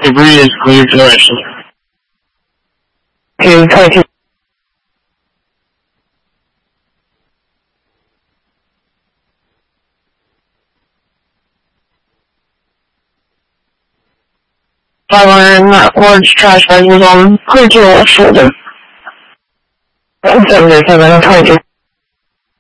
Debris is cleared to the rest of Okay, 22. Large trash bags was on clear to the left shoulder. 707, 22.